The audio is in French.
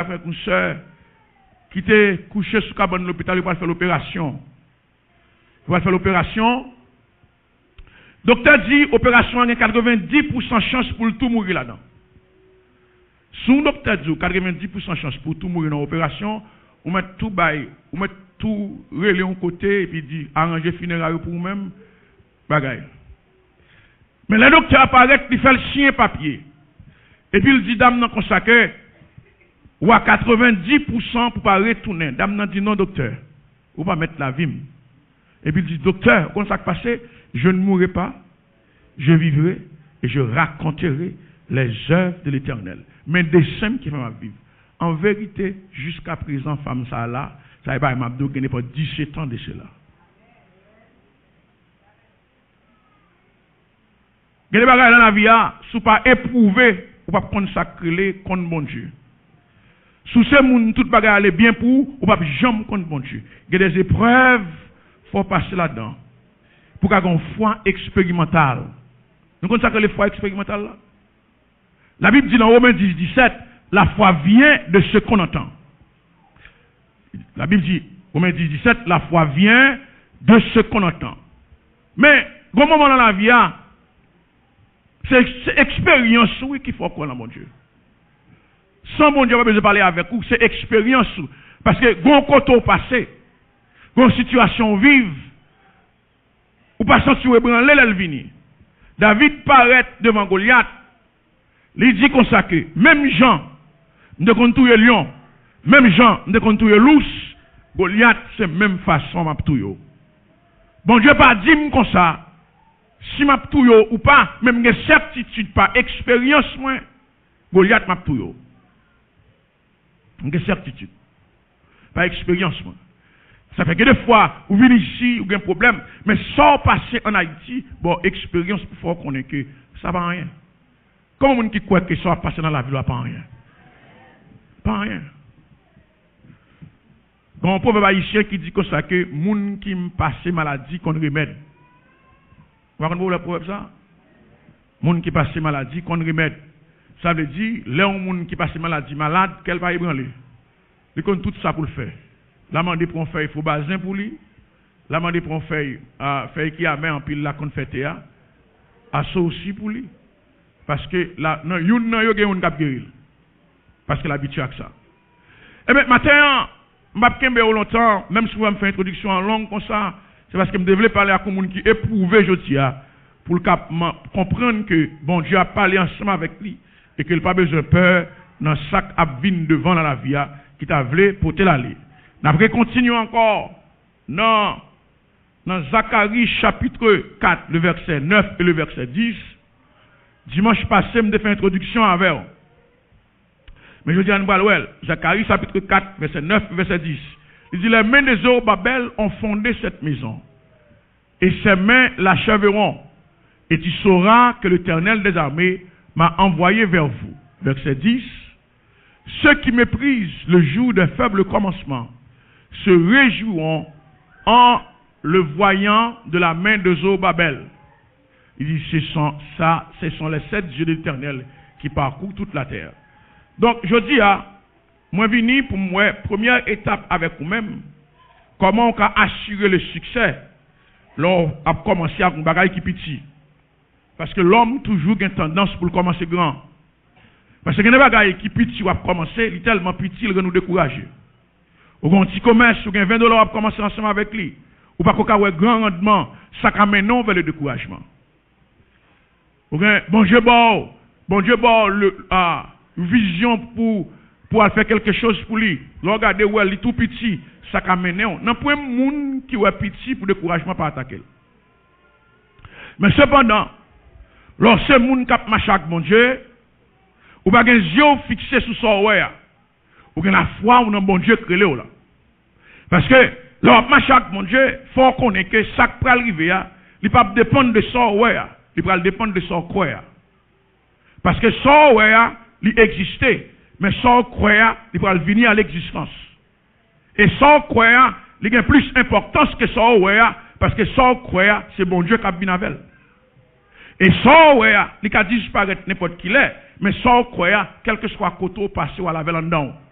avec une soeur qui était couchée sous cabane de l'hôpital, il va faire l'opération. Il va faire l'opération. Docteur dit, opération a 90% chance pour tout mourir là-dedans. Son docteur dit, 90% chance pour tout mourir dans l'opération, on met tout bail, on met tout relais en côté et puis dit, arranger funéraire pour vous-même, bagaille. Mais le docteur apparaît, il fait le chien papier. Et puis il dit, dame, non, consacré, ou à 90% pour pas retourner. Dame, non, dit non, docteur, ou pas mettre la vie. Et puis il dit, docteur, comment ça se passe? Je ne mourrai pas, je vivrai et je raconterai les œuvres de l'Éternel. Mais des saints qui vont vivre. En vérité, jusqu'à présent, femme ça là, ça va m'a donné pour 17 ans de cela. Il y a des bagages dans la vie, si vous pas éprouvé, vous ne pouvez pas consacrer contre bon Dieu. Si ces gens, tout bagages aller bien pour vous, vous ne pouvez jamais contre bon Dieu. Il y a des épreuves, il faut passer là-dedans. Pour avoir une foi expérimentale. Nous connaissons les foi expérimentales là? La Bible dit dans Romains 10, 17, la foi vient de ce qu'on entend. La Bible dit, Romains 10, 17, la foi vient de ce qu'on entend. Mais, au moment dans la vie, c'est expérience qu'il faut croire dans mon Dieu. Sans mon Dieu, on n'a pas besoin de parler avec vous, c'est expérience. Parce que, quand on est passé, quand une situation vive, ou pas sentir ébranler l'elvini. David paraît devant Goliath. Il dit comme ça que même Jean ne compte tout lion, même Jean ne compte tout l'ours, Goliath c'est même façon m'a tout. Bon Dieu pas dit comme ça. Si m'a tout ou pas, même une certitude pas expérience moi, Goliath m'a tout. Une certitude. Pas expérience moi. Ça fait que des fois, vous venez ici, vous avez un problème, mais sans passer en Haïti, bon, expérience pour faire qu'on ait que ça va rien. Comment on qui croit que ça va passer dans la vie, pas rien. Pas rien. Quand un proverbe haïtien qui dit comme ça, que moun qui me passe maladie qu'on remède. Vous comprenez le proverbe ça? Moun qui passe maladie qu'on remède. Ça veut dire, là, un moun qui passe maladie malade, qu'elle va ébranler. Il compte tout ça pour le faire. La demande pour un feuille, il faut basin pour lui. La demande pour un feuille qui a main en pile la confeté à ça aussi pour lui. Parce que là, non, yon nan yo gen yon kap guérir. Parce que l'habitude avec ça. Eh bien, matin, m'ap kembe longtemps, même si vous me faites une introduction en langue comme ça, c'est parce que je devais parler à quelqu'un qui éprouvé jodia pour comprendre que bon Dieu a parlé ensemble avec lui et qu'il n'a pas besoin de peur dans sac à vin devant dans la vie qui t'a voulu porter l'aller. Nous continuons encore dans Zacharie chapitre 4, le verset 9 et le verset 10. Dimanche passé, je me fait une introduction avec vous. Mais je dis à nous, Zacharie chapitre 4, verset 9 et verset 10. Il dit, les mains des Zorobabel ont fondé cette maison, et ses mains l'achèveront, et tu sauras que l'Éternel des armées m'a envoyé vers vous. Verset 10. Ceux qui méprisent le jour d'un faible commencement se réjouiront en le voyant de la main de Zorobabel. Il dit, ce sont les 7 yeux de l'Éternel qui parcourent toute la terre. Donc, je dis, moi, venu pour moi, première étape avec vous-même, comment on peut assurer le succès lorsqu'on a commencé avec un bagage qui petit. Parce que l'homme, toujours, a une tendance pour commencer grand. Parce que les bagages qui petit, on a commencé, il est tellement petit, il va nous décourager. Ou un petit commerce, ou $20, on va commencer ensemble avec lui. Ou pas qu'on ait un grand rendement, ça amène non vers le découragement. Ou bien, bon Dieu, une vision pour faire quelque chose pour lui. Regardez où il est tout petit, ça amène non. Non, pour un monde qui est petit pour découragement pas attaquer. Mais cependant, lorsque monde qui marche avec mon Dieu, ou pas un yeux fixé sur son ouais, ou bien la foi ou non bon Dieu créé là. Parce que lorsque marche avec mon Dieu, faut qu'on ait que ça peut arriver, il pas dépendre de son ouais, il va dépendre de son croire. Parce que son ouais, il existait, mais son croire, il va venir à l'existence. Et son croire, il a plus d'importance que son ouais, parce que son croire, c'est bon Dieu qui a bien avec. Et son ouais, il a disparaître n'importe qui l'est, mais son croire, quel que soit côté passé ou à la veille en dedans.